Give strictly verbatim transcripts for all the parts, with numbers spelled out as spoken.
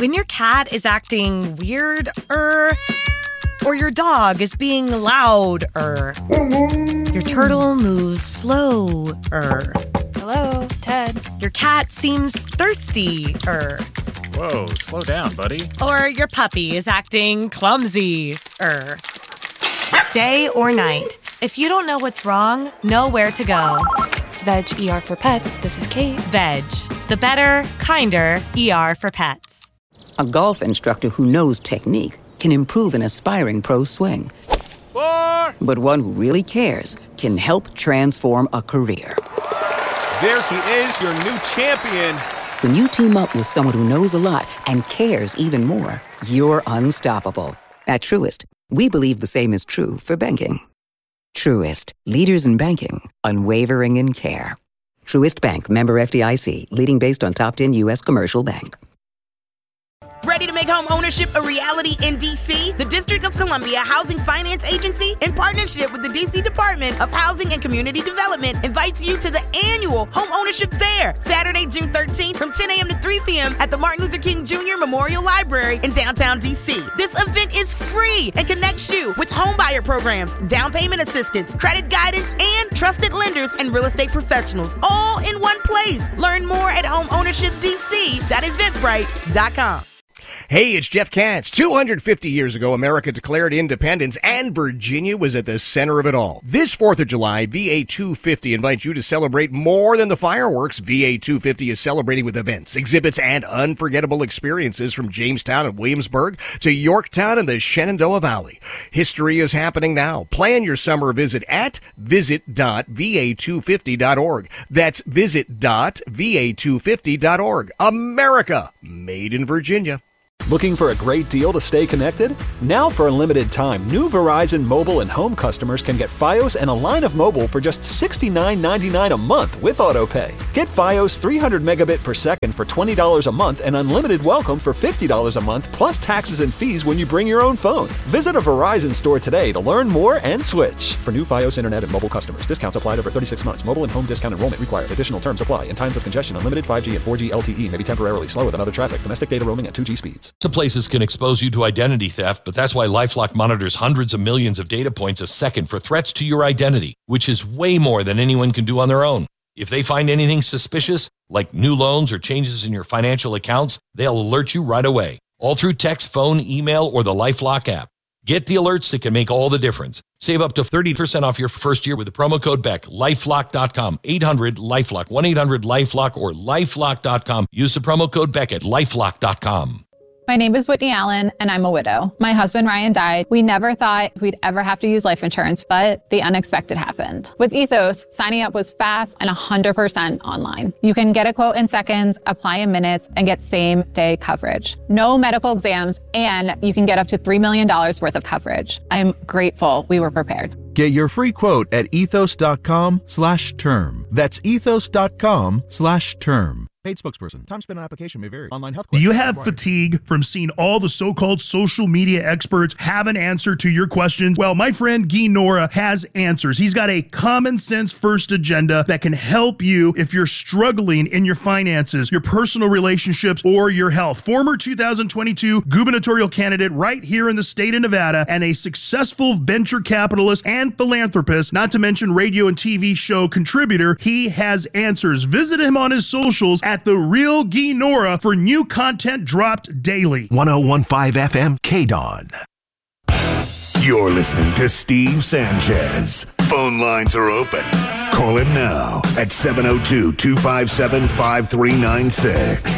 When your cat is acting weird-er, or your dog is being loud-er, your turtle moves slow-er. Hello, Ted. Your cat seems thirsty-er. Whoa, slow down, buddy. Or your puppy is acting clumsy-er. Day or night, if you don't know what's wrong, know where to go. Veg E R for Pets, this is Kate. Veg, the better, kinder E R for pets. A golf instructor who knows technique can improve an aspiring pro's swing. Four. But one who really cares can help transform a career. There he is, your new champion. When you team up with someone who knows a lot and cares even more, you're unstoppable. At Truist, we believe the same is true for banking. Truist, leaders in banking, unwavering in care. Truist Bank, member F D I C, leading based on top ten U S commercial bank. Ready to make home ownership a reality in D C? The District of Columbia Housing Finance Agency, in partnership with the D C Department of Housing and Community Development, invites you to the annual Home Ownership Fair, Saturday, June thirteenth from ten a.m. to three p.m. at the Martin Luther King Junior Memorial Library in downtown D C. This event is free and connects you with homebuyer programs, down payment assistance, credit guidance, and trusted lenders and real estate professionals, all in one place. Learn more at home ownership d c dot eventbrite dot com. Hey, it's Jeff Katz. two hundred fifty years ago, America declared independence, and Virginia was at the center of it all. This fourth of July, V A two fifty invites you to celebrate more than the fireworks. V A two fifty is celebrating with events, exhibits, and unforgettable experiences from Jamestown and Williamsburg to Yorktown and the Shenandoah Valley. History is happening now. Plan your summer visit at visit dot v a two fifty dot org. That's visit dot v a two fifty dot org. America, made in Virginia. Looking for a great deal to stay connected? Now for a limited time, new Verizon mobile and home customers can get Fios and a line of mobile for just sixty-nine ninety-nine a month with AutoPay. Get Fios three hundred megabit per second for twenty dollars a month and unlimited welcome for fifty dollars a month plus taxes and fees when you bring your own phone. Visit a Verizon store today to learn more and switch. For new Fios internet and mobile customers, discounts applied over thirty-six months. Mobile and home discount enrollment required. Additional terms apply. In times of congestion, unlimited five G and four G L T E may be temporarily slower than other traffic. Domestic data roaming at two G speeds. Some places can expose you to identity theft, but that's why LifeLock monitors hundreds of millions of data points a second for threats to your identity, which is way more than anyone can do on their own. If they find anything suspicious, like new loans or changes in your financial accounts, they'll alert you right away, all through text, phone, email, or the LifeLock app. Get the alerts that can make all the difference. Save up to thirty percent off your first year with the promo code Beck. lifelock dot com, eight hundred LifeLock, one eight hundred LifeLock, or lifelock dot com. Use the promo code Beck at lifelock dot com. My name is Whitney Allen, and I'm a widow. My husband, Ryan, died. We never thought we'd ever have to use life insurance, but the unexpected happened. With Ethos, signing up was fast and one hundred percent online. You can get a quote in seconds, apply in minutes, and get same-day coverage. No medical exams, and you can get up to three million dollars worth of coverage. I'm grateful we were prepared. Get your free quote at ethos.com slash term. That's ethos.com slash term. Paid spokesperson. Time spent on application may vary. Online health. Do you have fatigue from seeing all the so-called social media experts have an answer to your questions? Well, my friend Guy Nora has answers. He's got a common sense first agenda that can help you if you're struggling in your finances, your personal relationships, or your health. Former two thousand twenty-two gubernatorial candidate right here in the state of Nevada and a successful venture capitalist and philanthropist, not to mention radio and T V show contributor, he has answers. Visit him on his socials at The Real Guy Nora for new content dropped daily. one oh one point five F M K D O N. You're listening to Steve Sanchez. Phone lines are open. Call him now at seven oh two, two five seven, five three nine six.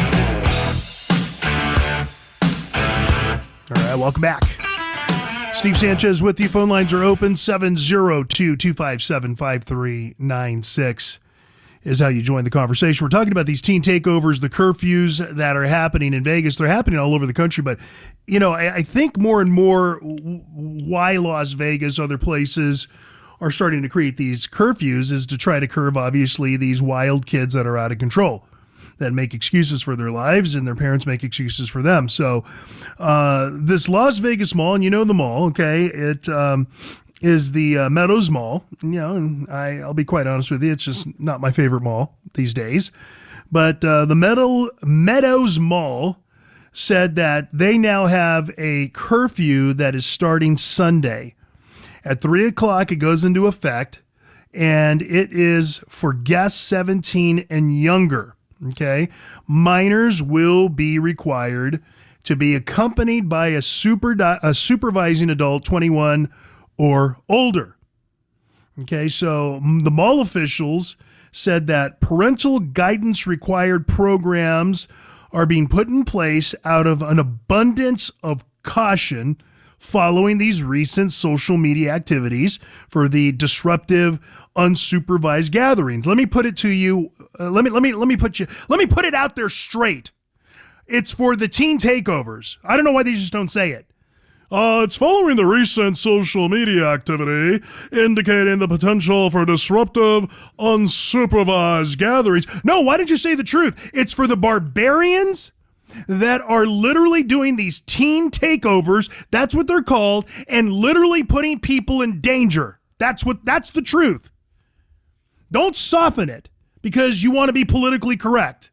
All right, welcome back. Steve Sanchez with you. Phone lines are open. seven oh two, two five seven, five three nine six is how you join the conversation. We're talking about these teen takeovers, the curfews that are happening in Vegas. They're happening all over the country, but, you know, I, I think more and more why Las Vegas, other places are starting to create these curfews is to try to curb, obviously, these wild kids that are out of control, that make excuses for their lives and their parents make excuses for them. So uh, this Las Vegas mall, and you know the mall, okay, it um, is the uh, Meadows Mall. You know, and I, I'll be quite honest with you, it's just not my favorite mall these days. But uh, the Meadow, Meadows Mall said that they now have a curfew that is starting Sunday. At three o'clock, it goes into effect, and it is for guests seventeen and younger. Okay, minors will be required to be accompanied by a super a supervising adult twenty-one or older. Okay, so the mall officials said that parental guidance required programs are being put in place out of an abundance of caution following these recent social media activities for the disruptive, unsupervised gatherings. Let me put it to you. Uh, let me let me let me put you. Let me put it out there straight. It's for the teen takeovers. I don't know why they just don't say it. Uh, it's following the recent social media activity indicating the potential for disruptive, unsupervised gatherings. No, why did you say the truth? It's for the barbarians that are literally doing these teen takeovers. That's what they're called, and literally putting people in danger. That's what. That's the truth. Don't soften it because you want to be politically correct.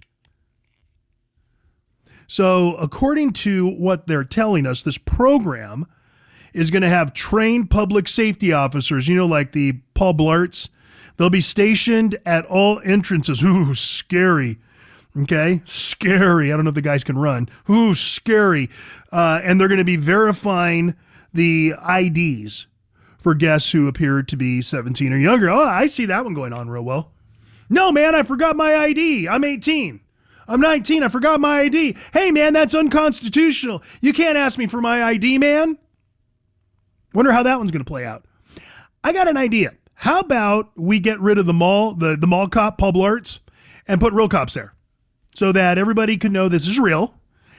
So according to what they're telling us, this program is going to have trained public safety officers, you know, like the Paul Blarts. They'll be stationed at all entrances. Ooh, scary. Okay, scary. I don't know if the guys can run. Ooh, scary. Uh, and they're going to be verifying the I Ds for guests who appear to be seventeen or younger. Oh, I see that one going on real well. No, man, I forgot my I D. I'm eighteen. I'm nineteen. I forgot my I D. Hey, man, that's unconstitutional. You can't ask me for my I D, man. Wonder how that one's going to play out. I got an idea. How about we get rid of the mall, the, the mall cop, Paul Blarts, and put real cops there so that everybody can know this is real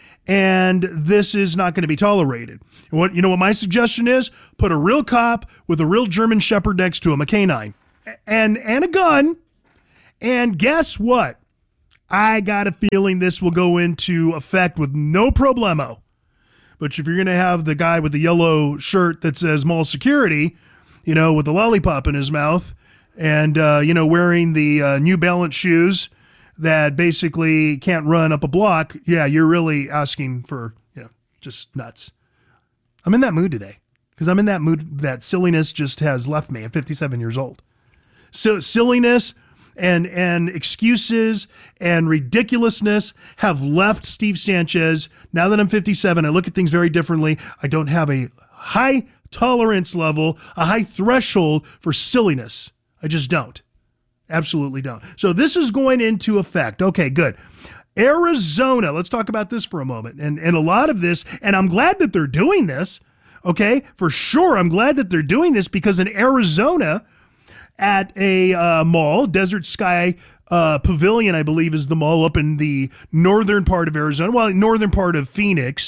and this is not going to be tolerated. And what, you know what my suggestion is? Put a real cop with a real German Shepherd next to him, a canine, and, and a gun. And guess what? I got a feeling this will go into effect with no problemo. But if you're going to have the guy with the yellow shirt that says mall security, you know, with the lollipop in his mouth and, uh, you know, wearing the uh, New Balance shoes that basically can't run up a block, yeah, you're really asking for, you know, just nuts. I'm in that mood today because I'm in that mood that silliness just has left me at fifty-seven years old. So silliness and and excuses and ridiculousness have left Steve Sanchez. Now that I'm fifty-seven, I look at things very differently. I don't have a high tolerance level, a high threshold for silliness. I just don't. Absolutely don't. So this is going into effect. Okay, good. Arizona, let's talk about this for a moment. And, and a lot of this, and I'm glad that they're doing this, okay? For sure, I'm glad that they're doing this because in Arizona, at a uh, mall, Desert Sky uh, Pavilion, I believe, is the mall up in the northern part of Arizona, well, northern part of Phoenix.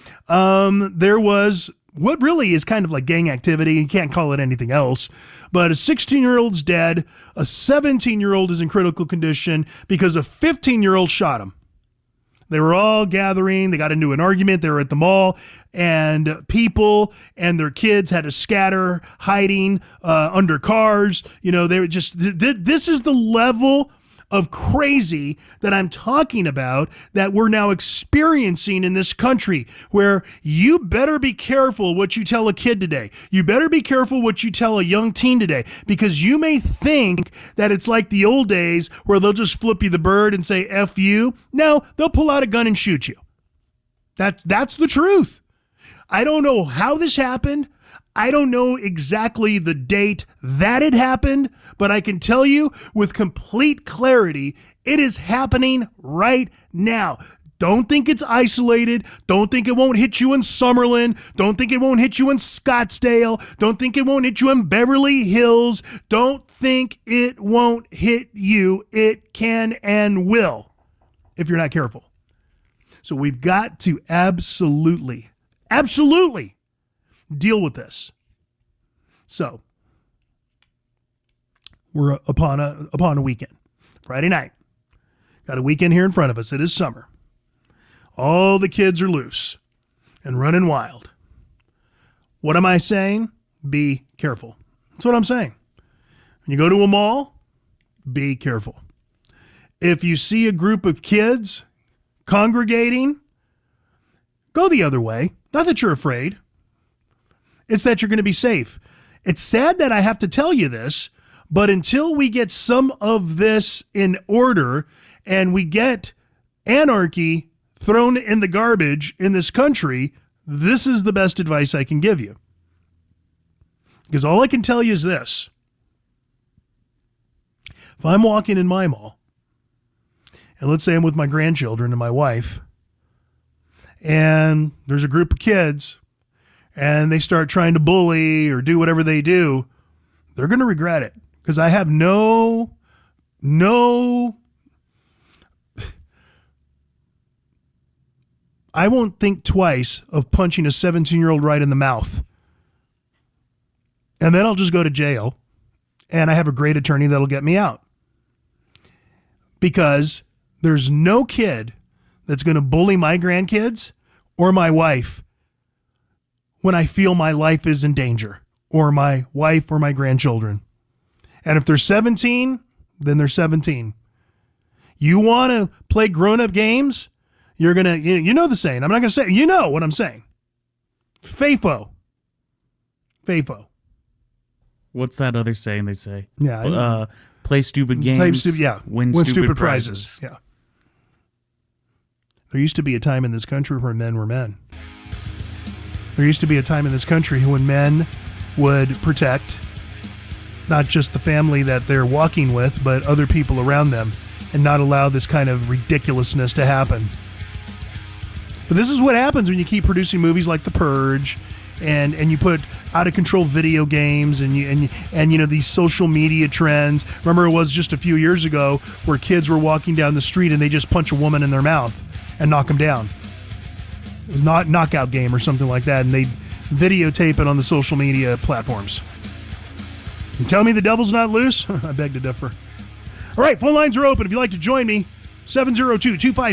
Um, there was what really is kind of like gang activity. You can't call it anything else. But a sixteen-year-old's dead. A seventeen-year-old is in critical condition because a fifteen-year-old shot him. They were all gathering. They got into an argument. They were at the mall, and people and their kids had to scatter, hiding uh, under cars. You know, they were just, th- th- this is the level of crazy that I'm talking about that we're now experiencing in this country, where you better be careful what you tell a kid today. You better be careful what you tell a young teen today, because you may think that it's like the old days where they'll just flip you the bird and say F you. No, they'll pull out a gun and shoot you. That's, that's the truth. I don't know how this happened. I don't know exactly the date that it happened, but I can tell you with complete clarity, it is happening right now. Don't think it's isolated. Don't think it won't hit you in Summerlin. Don't think it won't hit you in Scottsdale. Don't think it won't hit you in Beverly Hills. Don't think it won't hit you. It can and will if you're not careful. So we've got to absolutely, absolutely deal with this. So we're upon a upon a weekend. Friday night. Got a weekend here in front of us. It is summer. All the kids are loose and running wild. What am I saying? Be careful. That's what I'm saying. When you go to a mall, be careful. If you see a group of kids congregating, Go the other way. Not that you're afraid. It's that you're going to be safe. It's sad that I have to tell you this, but until we get some of this in order and we get anarchy thrown in the garbage in this country, this is the best advice I can give you. Because all I can tell you is this. If I'm walking in my mall, and let's say I'm with my grandchildren and my wife, and there's a group of kids, and they start trying to bully or do whatever they do, they're going to regret it. Because I have no, no, I won't think twice of punching a seventeen-year-old right in the mouth. And then I'll just go to jail, and I have a great attorney that'll get me out. Because there's no kid that's going to bully my grandkids or my wife when I feel my life is in danger, or my wife or my grandchildren. And if they're seventeen, then they're seventeen. You want to play grown-up games? You're going to, you know the saying. I'm not going to say, you know what I'm saying. FAFO. FAFO. What's that other saying they say? Yeah. I know. Uh, play stupid games. Play stu- yeah. Win, win stupid, stupid prizes. prizes. Yeah. There used to be a time in this country where men were men. There used to be a time in this country when men would protect not just the family that they're walking with, but other people around them, and not allow this kind of ridiculousness to happen. But this is what happens when you keep producing movies like The Purge, and, and you put out of control video games, and you and and you know these social media trends. Remember, it was just a few years ago where kids were walking down the street and they just punch a woman in their mouth and knock them down. It was not Knockout Game or something like that, and they videotape it on the social media platforms. And tell me the devil's not loose? I beg to differ. All right, phone lines are open. If you'd like to join me, seven oh two, two five